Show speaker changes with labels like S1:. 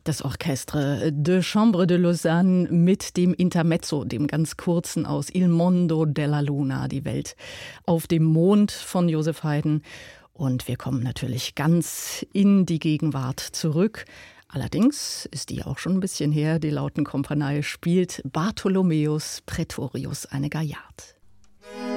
S1: Das Orchestre de Chambre de Lausanne mit dem Intermezzo, dem ganz kurzen aus Il Mondo della Luna, die Welt auf dem Mond von Joseph Haydn. Und wir kommen natürlich ganz in die Gegenwart zurück. Allerdings ist die auch schon ein bisschen her. Die Lautenkompanie spielt Bartholomäus Praetorius eine Gaillard.